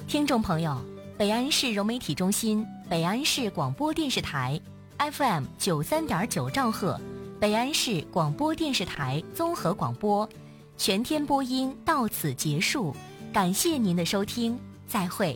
听众朋友，北安市融媒体中心、北安市广播电视台 FM 93.9兆赫，北安市广播电视台综合广播全天播音到此结束，感谢您的收听，再会。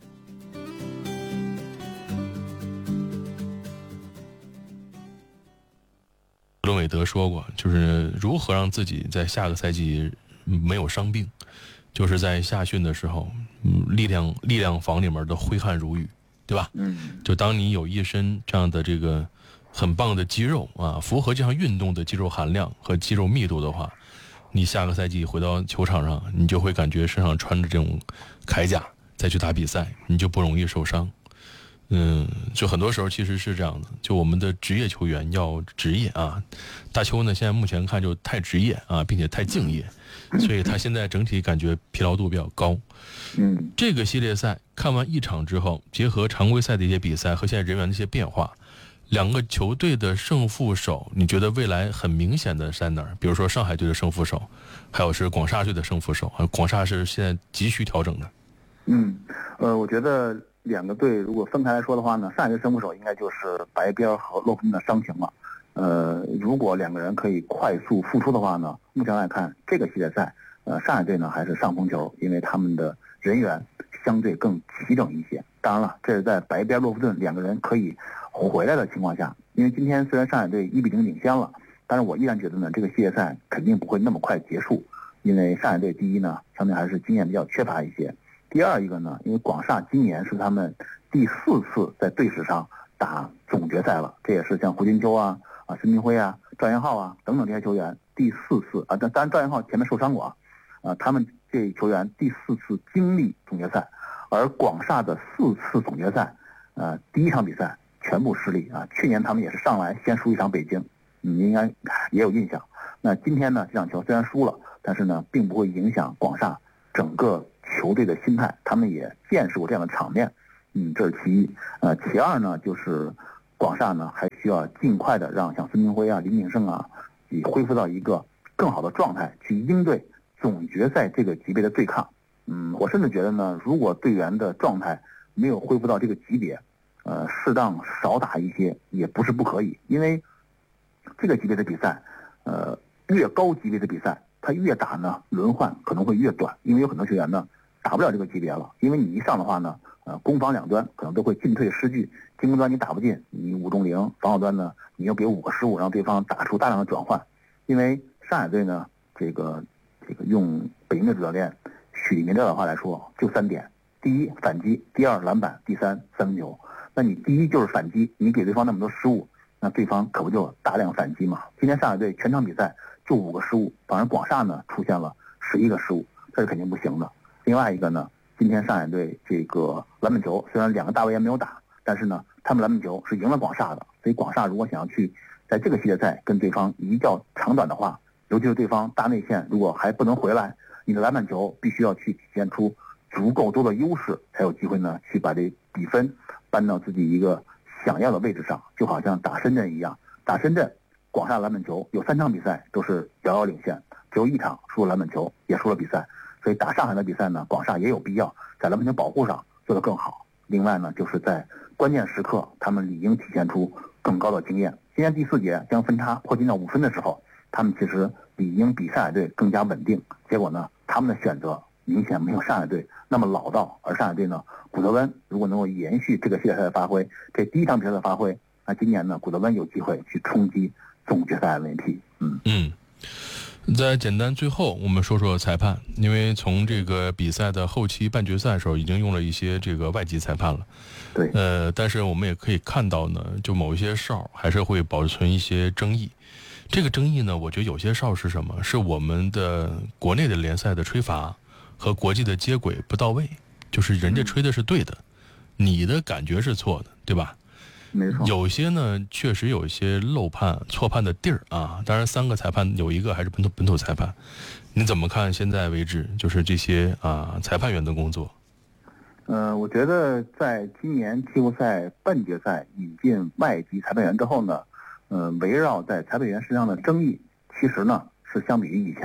伦韦德说过，就是如何让自己在下个赛季没有伤病，就是在夏训的时候，力量房里面的挥汗如雨，对吧？就当你有一身这样的这个很棒的肌肉啊，符合这项运动的肌肉含量和肌肉密度的话，你下个赛季回到球场上，你就会感觉身上穿着这种铠甲再去打比赛，你就不容易受伤。就很多时候其实是这样的，就我们的职业球员要职业啊，大邱呢现在目前看就太职业啊，并且太敬业，所以他现在整体感觉疲劳度比较高。这个系列赛看完一场之后，结合常规赛的一些比赛和现在人员的一些变化，两个球队的胜负手，你觉得未来很明显的在哪儿？比如说上海队的胜负手，还有是广厦队的胜负手，广厦是现在急需调整的。 我觉得两个队如果分开来说的话呢，上海队胜负手应该就是白边和洛夫顿的伤情了。如果两个人可以快速复出的话呢，目前来看这个系列赛，上海队呢还是上风球，因为他们的人员相对更齐整一些。当然了，这是在白边洛夫顿两个人可以回来的情况下，因为今天虽然上海队1-0领先了，但是我依然觉得呢，这个系列赛肯定不会那么快结束，因为上海队第一呢，相对还是经验比较缺乏一些。第二一个呢，因为广厦今年是他们第4次在队史上打总决赛了，这也是像胡金秋啊、申明辉啊、赵元浩啊等等这些球员第4次啊，当然赵元浩前面受伤过他们这球员第4次经历总决赛，而广厦的4次总决赛，第一场比赛全部失利啊，去年他们也是上来先输一场北京，你应该也有印象。那今天呢，这场球虽然输了，但是呢，并不会影响广厦整个球队的心态，他们也见识过这样的场面，这是其一。其二呢，就是广厦呢还需要尽快的让像孙铭徽啊、林鼎胜啊，以恢复到一个更好的状态去应对总决赛这个级别的对抗。我甚至觉得呢，如果队员的状态没有恢复到这个级别，适当少打一些也不是不可以，因为这个级别的比赛，越高级别的比赛，他越打呢，轮换可能会越短，因为有很多球员呢打不了这个级别了，因为你一上的话呢，攻防两端可能都会进退失据，进攻端你打不进，你5中0，防守端呢你又给5个失误，让对方打出大量的转换。因为上海队呢，这个用北京的主教练许明亮的话来说，就3点：第一反击，第二篮板，第三三分球。那你第一就是反击，你给对方那么多失误，那对方可不就大量反击嘛？今天上海队全场比赛就5个失误，反而广厦呢出现了11个失误，这是肯定不行的。另外一个呢，今天上海队这个篮板球虽然2个大卫也没有打，但是呢，他们篮板球是赢了广厦的。所以广厦如果想要去在这个系列赛跟对方一较长短的话，尤其是对方大内线如果还不能回来，你的篮板球必须要去体现出足够多的优势，才有机会呢去把这比分搬到自己一个想要的位置上。就好像打深圳一样，打深圳广厦篮板球有3场比赛都是遥遥领先，只有1场输了篮板球，也输了比赛。所以打上海的比赛呢，广厦也有必要在篮板球保护上做得更好。另外呢，就是在关键时刻，他们理应体现出更高的经验。今天第4节将分差迫近到5分的时候，他们其实理应比上海队更加稳定。结果呢，他们的选择明显没有上海队那么老道。而上海队呢，古德温如果能够延续这个系列赛的发挥，这第一场比赛的发挥，那今年呢，古德温有机会去冲击总决赛 MVP。 在简单最后我们说说裁判，因为从这个比赛的后期半决赛的时候已经用了一些这个外籍裁判了， 对， 但是我们也可以看到呢，就某一些哨还是会保存一些争议。这个争议呢，我觉得有些哨是什么？是我们的国内的联赛的吹罚和国际的接轨不到位，就是人家吹的是对的，你的感觉是错的，对吧？ 没错。 有些呢确实有一些漏判错判的地儿啊，当然3个裁判有1个还是本土裁判。你怎么看现在为止就是这些裁判员的工作？ 我觉得在今年季后赛半决赛引进外籍裁判员之后呢，围绕在裁判员身上的争议，其实呢是相比于以前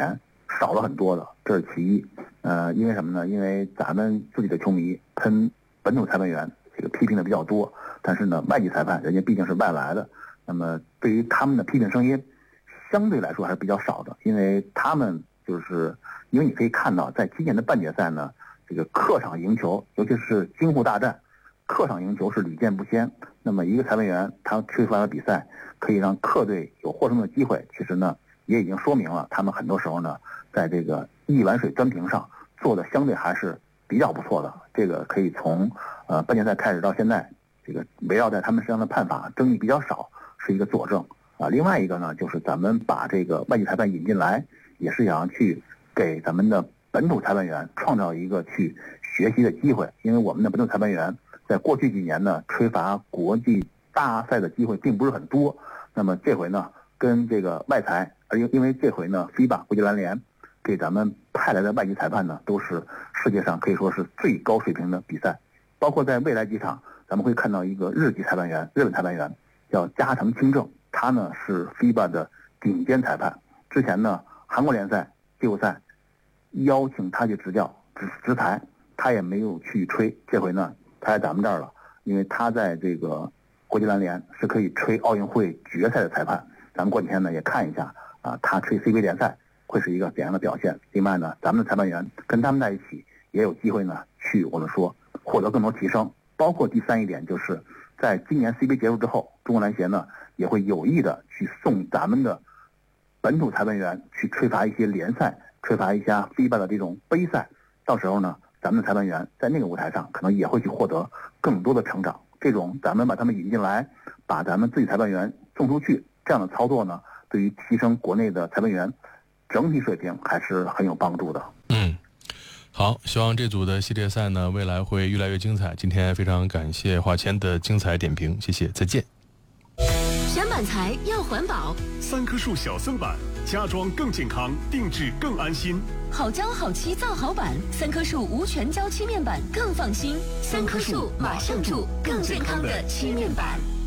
少了很多的，这是其一。因为什么呢？因为咱们自己的球迷喷本土裁判员这个批评的比较多，但是呢，外籍裁判人家毕竟是外来的，那么对于他们的批评声音相对来说还是比较少的，因为他们因为你可以看到，在今年的半决赛呢，这个客场赢球，尤其是京沪大战，客场赢球是屡见不鲜。那么一个裁判员他吹出来的比赛可以让客队有获胜的机会，其实呢也已经说明了他们很多时候呢在这个一碗水端平上做的相对还是比较不错的。这个可以从半决赛开始到现在，这个围绕在他们身上的判罚争议比较少，是一个佐证啊。另外一个呢，就是咱们把这个外籍裁判引进来，也是想要去给咱们的本土裁判员创造一个去学习的机会，因为我们的本土裁判员在过去几年呢，吹罚国际大赛的机会并不是很多。那么这回呢，跟这个外裁，因为这回呢 FIBA 国际篮联给咱们派来的外籍裁判呢，都是世界上可以说是最高水平的比赛。包括在未来几场，咱们会看到一个日本裁判员叫加藤清正，他呢是 FIBA 的顶尖裁判。之前呢，韩国联赛季后赛邀请他去执教执裁，他也没有去吹。这回呢，他在咱们这儿了，因为他在这个国际篮联是可以吹奥运会决赛的裁判。咱们过几天呢也看一下啊，他吹 CBA 联赛会是一个怎样的表现。另外呢，咱们的裁判员跟他们在一起，也有机会呢去我们说获得更多提升。包括第三一点，就是在今年 CBA 结束之后，中国篮协呢也会有意的去送咱们的本土裁判员去吹罚一些联赛，吹罚一下 FIBA 的这种杯赛。到时候呢，咱们的裁判员在那个舞台上可能也会去获得更多的成长。这种咱们把他们引进来，把咱们自己裁判员送出去，这样的操作呢，对于提升国内的裁判员整体水平还是很有帮助的。 好，希望这组的系列赛呢，未来会越来越精彩。今天非常感谢华谦的精彩点评，谢谢，再见。 选板材要环保 ，3棵树小森板，家装更健康，定制更安心。 好胶好漆造好板，3棵树无全胶漆面板更放心。3棵树马上住更健康的漆面板。